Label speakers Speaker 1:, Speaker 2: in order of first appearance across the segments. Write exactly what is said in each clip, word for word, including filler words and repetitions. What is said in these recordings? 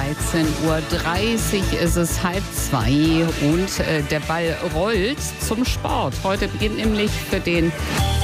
Speaker 1: dreizehn Uhr dreißig ist es halb zwei und äh, der Ball rollt zum Sport. Heute beginnt nämlich für den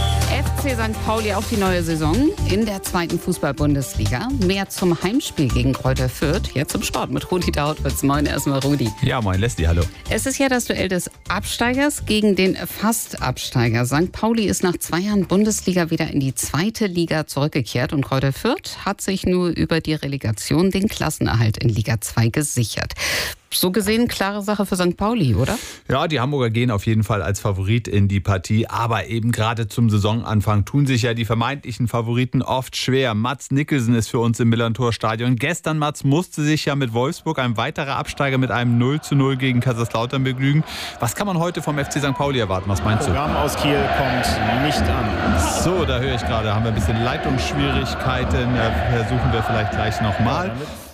Speaker 1: F C Sankt Pauli auch die neue Saison in der zweiten Fußball-Bundesliga. Mehr zum Heimspiel gegen Greuther Fürth. Jetzt zum Sport mit Rudi Dautwitz. Moin erstmal, Rudi.
Speaker 2: Ja, moin Leslie, hallo.
Speaker 1: Es ist ja das Duell des Absteigers gegen den Fast-Absteiger. Sankt Pauli ist nach zwei Jahren Bundesliga wieder in die zweite Liga zurückgekehrt und Greuther Fürth hat sich nur über die Relegation den Klassenerhalt in Liga zwei gesichert. So gesehen, klare Sache für Sankt Pauli, oder?
Speaker 2: Ja, die Hamburger gehen auf jeden Fall als Favorit in die Partie. Aber eben gerade zum Saisonanfang tun sich ja die vermeintlichen Favoriten oft schwer. Mats Nicholson ist für uns im Millantor-Stadion. Gestern, Mats, musste sich ja mit Wolfsburg ein weiterer Absteiger mit einem null zu null gegen Kaiserslautern begnügen. Was kann man heute vom F C Sankt Pauli erwarten? Was meinst du?
Speaker 3: Das Programm aus Kiel kommt nicht an.
Speaker 2: So, da höre ich gerade, haben wir ein bisschen Leitungsschwierigkeiten. Versuchen wir vielleicht gleich nochmal.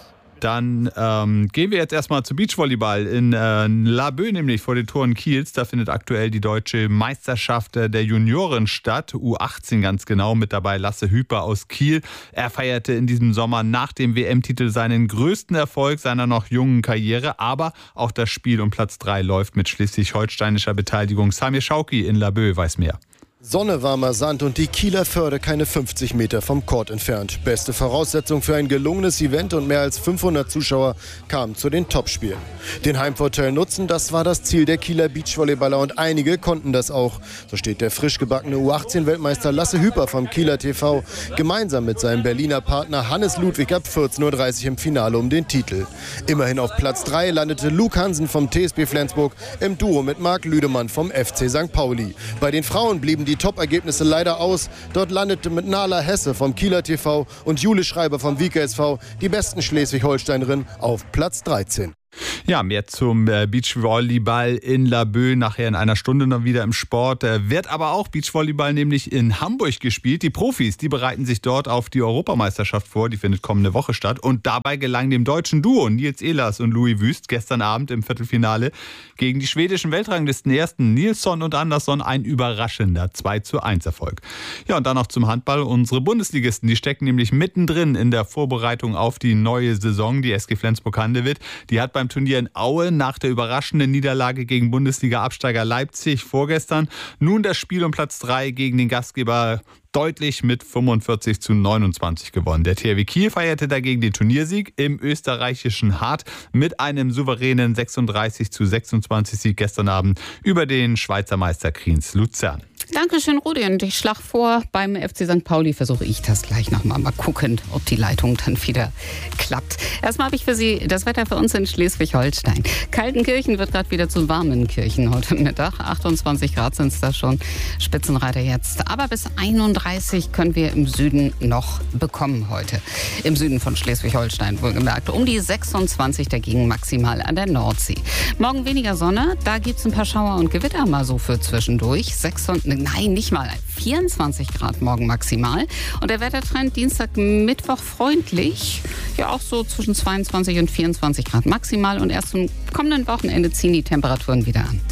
Speaker 2: Dann ähm, gehen wir jetzt erstmal zu Beachvolleyball in äh, Laboe, nämlich vor den Toren Kiels. Da findet aktuell die deutsche Meisterschaft äh, der Junioren statt, U achtzehn ganz genau, mit dabei Lasse Hüper aus Kiel. Er feierte in diesem Sommer nach dem W M-Titel seinen größten Erfolg seiner noch jungen Karriere, aber auch das Spiel um Platz drei läuft mit schleswig-holsteinischer Beteiligung. Samir Schauki in Laboe weiß mehr.
Speaker 4: Sonne, warmer Sand und die Kieler Förde keine fünfzig Meter vom Court entfernt. Beste Voraussetzung für ein gelungenes Event und mehr als fünfhundert Zuschauer kamen zu den Topspielen. Den Heimvorteil nutzen, das war das Ziel der Kieler Beachvolleyballer und einige konnten das auch. So steht der frisch gebackene U achtzehn-Weltmeister Lasse Hüper vom Kieler T V gemeinsam mit seinem Berliner Partner Hannes Ludwig ab vierzehn Uhr dreißig im Finale um den Titel. Immerhin auf Platz drei landete Luke Hansen vom T S B Flensburg im Duo mit Marc Lüdemann vom F C Sankt Pauli. Bei den Frauen blieben die Die Top-Ergebnisse leider aus. Dort landete mit Nala Hesse vom Kieler T V und Jule Schreiber vom Wieker S V die besten Schleswig-Holsteinerinnen auf Platz dreizehn.
Speaker 2: Ja, mehr zum Beachvolleyball in Laboe nachher in einer Stunde noch wieder im Sport. Wird aber auch Beachvolleyball nämlich in Hamburg gespielt. Die Profis, die bereiten sich dort auf die Europameisterschaft vor. Die findet kommende Woche statt. Und dabei gelang dem deutschen Duo Nils Ehlers und Louis Wüst gestern Abend im Viertelfinale gegen die schwedischen Weltranglistenersten Nilsson und Andersson ein überraschender zwei zu eins Erfolg. Ja, und dann noch zum Handball. Unsere Bundesligisten, die stecken nämlich mittendrin in der Vorbereitung auf die neue Saison. Die S G Flensburg-Handewitt, die hat beim Turnier in Aue nach der überraschenden Niederlage gegen Bundesliga-Absteiger Leipzig vorgestern nun das Spiel um Platz drei gegen den Gastgeber deutlich mit fünfundvierzig zu neunundzwanzig gewonnen. Der T H W Kiel feierte dagegen den Turniersieg im österreichischen Hart mit einem souveränen sechsunddreißig zu sechsundzwanzig Sieg gestern Abend über den Schweizer Meister Kriens Luzern.
Speaker 1: Dankeschön, Rudi. Und ich schlage vor, beim F C Sankt Pauli versuche ich das gleich nochmal. Mal gucken, ob die Leitung dann wieder klappt. Erstmal habe ich für Sie das Wetter für uns in Schleswig-Holstein. Kaltenkirchen wird gerade wieder zu warmen Kirchen heute Mittag. achtundzwanzig Grad sind es da schon. Spitzenreiter jetzt. Aber bis einunddreißig können wir im Süden noch bekommen heute. Im Süden von Schleswig-Holstein wohlgemerkt. Um die sechsundzwanzig dagegen maximal an der Nordsee. Morgen weniger Sonne. Da gibt es ein paar Schauer und Gewitter mal so für zwischendurch. sechsundzwanzig Nein, nicht mal. vierundzwanzig Grad morgen maximal. Und der Wettertrend Dienstag, Mittwoch freundlich. Ja, auch so zwischen zweiundzwanzig und vierundzwanzig Grad maximal. Und erst zum kommenden Wochenende ziehen die Temperaturen wieder an.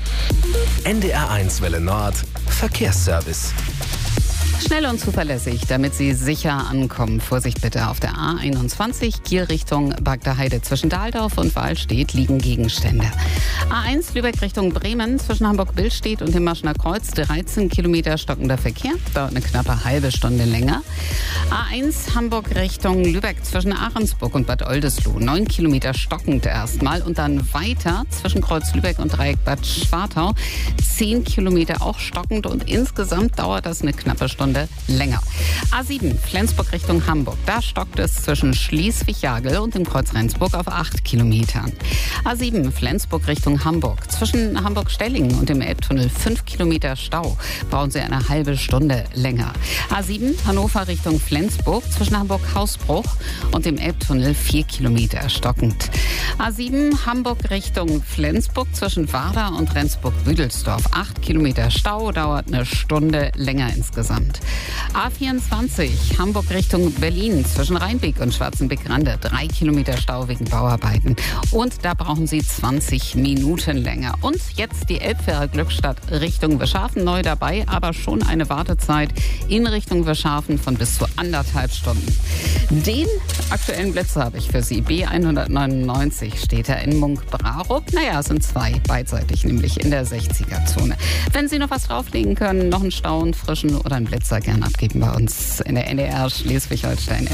Speaker 5: N D R eins Welle Nord. Verkehrsservice.
Speaker 1: Schnell und zuverlässig, damit Sie sicher ankommen. Vorsicht bitte, auf der A einundzwanzig, Kiel Richtung Bagdaheide. Zwischen Dahldorf und Wahlstedt liegen Gegenstände. A eins Lübeck Richtung Bremen, zwischen Hamburg-Billstedt und dem Maschener Kreuz, dreizehn Kilometer stockender Verkehr. Dauert eine knappe halbe Stunde länger. A eins Hamburg Richtung Lübeck, zwischen Ahrensburg und Bad Oldesloe. neun Kilometer stockend erstmal und dann weiter zwischen Kreuz Lübeck und Dreieck Bad Schwartau. zehn Kilometer auch stockend und insgesamt dauert das eine knappe Stunde länger. A sieben Flensburg Richtung Hamburg. Da stockt es zwischen Schleswig-Jagel und dem Kreuz Rendsburg auf acht Kilometern. A sieben Flensburg Richtung Hamburg. Zwischen Hamburg-Stellingen und dem Elbtunnel fünf Kilometer Stau. Brauchen Sie eine halbe Stunde länger. A sieben Hannover Richtung Flensburg. Zwischen Hamburg-Hausbruch und dem Elbtunnel vier Kilometer stockend. A sieben Hamburg Richtung Flensburg. Zwischen Warder und Rendsburg-Büdelsdorf acht Kilometer Stau. Dauert eine Stunde länger insgesamt. A vierundzwanzig, Hamburg Richtung Berlin, zwischen Rheinbeek und Schwarzenbeck-Rande. Drei Kilometer Stau wegen Bauarbeiten. Und da brauchen Sie zwanzig Minuten länger. Und jetzt die Elbfähre Glückstadt Richtung Wischhafen, neu dabei, aber schon eine Wartezeit in Richtung Wischhafen von bis zu anderthalb Stunden. Den aktuellen Blitzer habe ich für Sie. B hundertneunundneunzig steht er in Munk-Brarup. Naja, es sind zwei, beidseitig, nämlich in der sechziger-Zone. Wenn Sie noch was drauflegen können, noch einen Stau, einen frischen oder einen Blitzer, gerne abgeben bei uns in der N D R Schleswig-Holstein-App.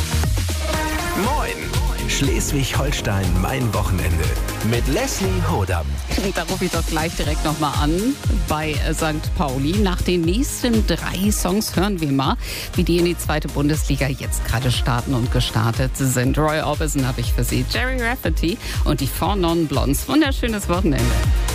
Speaker 5: Moin! Schleswig-Holstein, mein Wochenende. Mit Leslie Hodam.
Speaker 1: Da rufe ich doch gleich direkt nochmal an bei Sankt Pauli. Nach den nächsten drei Songs hören wir mal, wie die in die zweite Bundesliga jetzt gerade starten und gestartet sind. Roy Orbison habe ich für Sie, Jerry Rafferty und die Four Non Blondes. Wunderschönes Wochenende.